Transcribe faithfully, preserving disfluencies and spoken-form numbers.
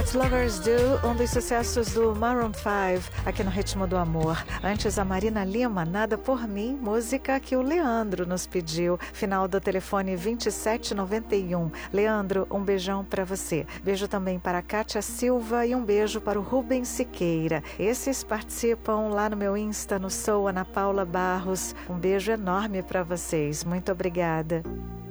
What Lovers Do, um dos sucessos do Maroon five, aqui no Ritmo do Amor. Antes, a Marina Lima, Nada por Mim, música que o Leandro nos pediu. Final do telefone vinte e sete noventa e um. Leandro, um beijão para você. Beijo também para a Kátia Silva e um beijo para o Rubens Siqueira. Esses participam lá no meu Insta, no Sou Ana Paula Barros. Um beijo enorme para vocês. Muito obrigada.